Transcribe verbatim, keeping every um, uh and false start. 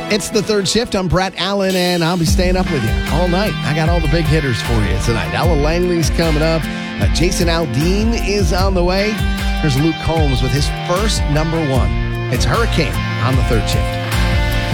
It's the third shift. I'm Brett Allen, and I'll be staying up with you all night. I got all the big hitters for you tonight. Ella Langley's coming up. Uh, Jason Aldean is on the way. Here's Luke Combs with his first number one. It's Hurricane on the third shift.